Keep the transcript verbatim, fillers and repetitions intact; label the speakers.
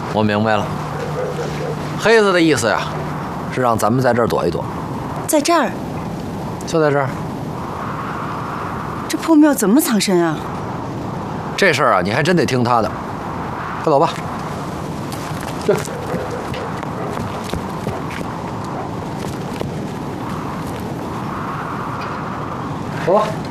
Speaker 1: 我明白了，黑子的意思呀，是让咱们在这儿躲一躲。
Speaker 2: 在这儿？
Speaker 1: 就在这儿。
Speaker 2: 这破庙怎么藏身啊？
Speaker 1: 这事儿啊，你还真得听他的。快走吧。对。走吧。